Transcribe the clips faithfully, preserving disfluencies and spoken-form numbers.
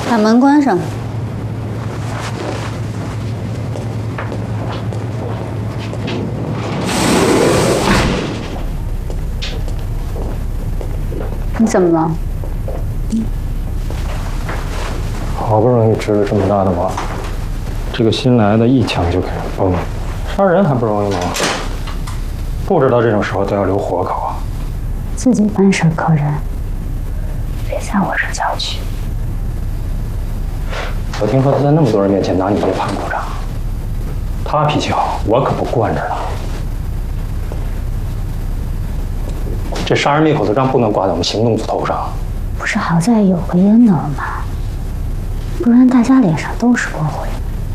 把门关上。你怎么了？ 好不容易值了这么大的网，这个新来的一枪就给人崩了，杀人还不容易吗？不知道这种时候都要留活口啊！ 自己办事可人，别在我这搅局。 我听说他在那么多人面前拿你做潘股长，他脾气好，我可不惯着呢。这杀人灭口的账不能挂在我们行动组头上。 不是好在有个烟斗吗？不然大家脸上都是光辉。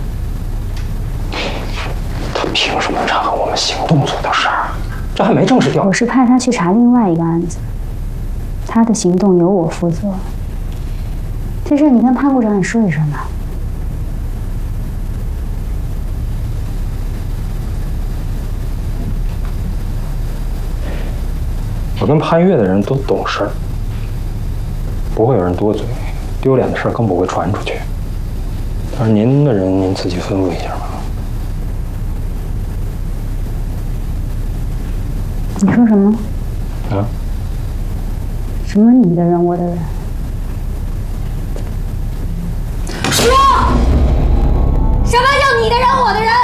他凭什么查我们行动组的事儿？这还没正式调。 我是派他去查另外一个案子，他的行动由我负责。这事你跟潘部长也说一声吧。 我跟潘越的人都懂事儿，不会有人多嘴，丢脸的事更不会传出去。但是您的人，您自己吩咐一下吧。 你说什么？ 啊？ 什么你的人，我的人？说，什么叫你的人，我的人？